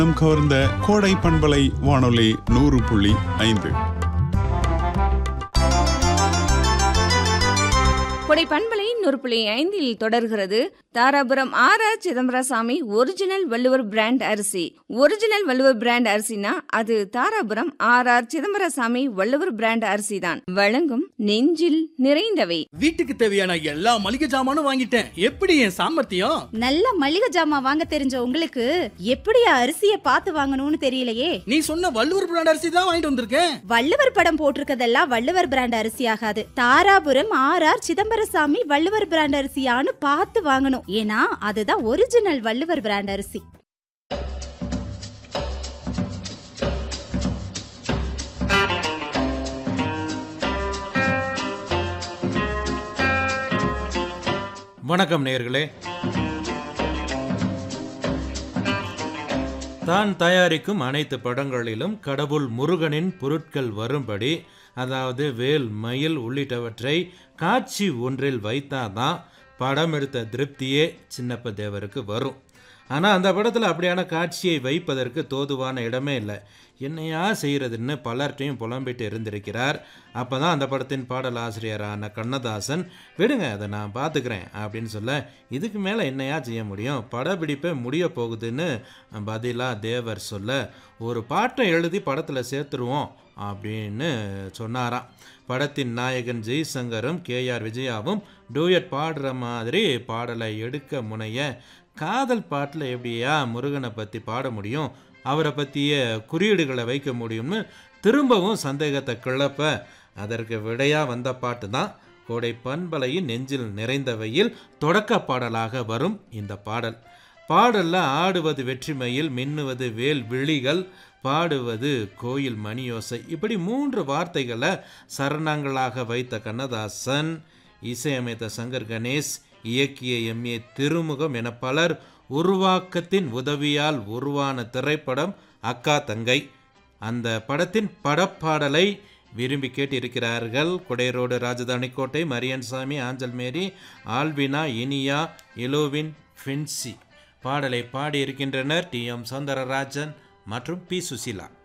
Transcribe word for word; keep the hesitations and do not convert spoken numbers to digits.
கவர்ந்த கோடை பண்பலை வானொலி நூறு புள்ளி ஐந்து. கொடை பண்பலை நூறு புள்ளி ஐந்தில் தொடர்கிறது Dharapuram R R Chidambarasamy original Valluvar brand அரிசி. ஒரிஜினல் வள்ளுவர் பிராண்ட் அரிசினா அது Dharapuram R R Chidambarasamy Valluvar brand அரிசி தான். வழங்கும் நெஞ்சில் நிறைந்தவை. வீட்டுக்கு தேவையான எல்லா மளிகை ஜாமானும் வாங்கிட்டேன். எப்படி என் சாமர்த்தியம்? நல்ல மளிகை ஜாமான் வாங்க தெரிஞ்ச உங்களுக்கு எப்படி அரிசிய பார்த்து வாங்கணும்னு தெரியலையே. நீ சொன்ன வள்ளுவர் பிராண்ட் அரிசி தான் வாங்கிட்டு வந்திருக்கேன். வள்ளுவர் படம் போட்டிருக்கதெல்லாம் வள்ளுவர் பிராண்ட் அரிசி ஆகாது. Dharapuram R R Chidambarasamy Valluvar brand அரிசியான்னு பார்த்து வாங்கணும். ஏன்னா அதுதான் ஒரிஜினல் வள்ளுவர் பிராண்ட் அரிசி. வணக்கம் நேயர்களே. தான் தயாரிக்கும் அனைத்து படங்களிலும் கடவுள் முருகனின் பொருட்கள் வரும்படி, அதாவது வேல், மயில் உள்ளிட்டவற்றை காட்சி ஒன்றில் வைத்தாதான் படம் எடுத்த திருப்தியே சின்னப்ப தேவருக்கு வரும். ஆனால் அந்த படத்தில் அப்படியான காட்சியை வைப்பதற்கு தோதுவான இடமே இல்லை. என்னையா செய்கிறதுன்னு பலர்ட்டையும் புலம்பிட்டு இருந்திருக்கிறார். அப்போ தான் அந்த படத்தின் பாடல் ஆசிரியரான கண்ணதாசன், விடுங்க அதை நான் பார்த்துக்கிறேன் அப்படின்னு சொல்ல, இதுக்கு மேலே என்னையா செய்ய முடியும், படப்பிடிப்பே முடிய போகுதுன்னு பதிலாக தேவர் சொல்ல, ஒரு பாட்டை எழுதி படத்தில் சேர்த்துருவோம் அப்படின்னு சொன்னாராம். படத்தின் நாயகன் ஜெய்சங்கரும் கே ஆர் விஜயாவும் டூயட் பாடுற மாதிரி பாடலை எடுக்க முனைய, காதல் பாட்டில் எப்படியா முருகனை பற்றி பாட முடியும், அவரை பற்றிய குறியீடுகளை வைக்க முடியும்னு திரும்பவும் சந்தேகத்தை கிளப்ப, அதற்கு விடையாக வந்த பாட்டு தான் கோடை பண்பலையின் நெஞ்சில் நிறைந்தவையில் தொடக்க பாடலாக வரும் இந்த பாடல். பாடலில் ஆடுவது வெற்றிமையில், மின்னுவது வேல் விழிகள், பாடுவது கோயில் மணியோசை, இப்படி மூன்று வார்த்தைகளை சரணங்களாக வைத்த கண்ணதாசன் இசையமைத்த சங்கர் கணேஷ், இயக்கிய எம் ஏ திருமுகம் என பலர் உருவாக்கத்தின் உதவியால் உருவான திரைப்படம் அக்கா தங்கை. அந்த படத்தின் படப்பாடலை விரும்பி கேட்டிருக்கிறார்கள் கொடைரோடு ராஜதானி கோட்டை, மரியன்சாமி, ஆஞ்சல் மேரி, ஆல்வினா, இனியா, இலோவின், ஃபின்சி. பாடலை பாடியிருக்கின்றனர் டி எம் சௌந்தரராஜன் மற்றும் பி சுசிலா.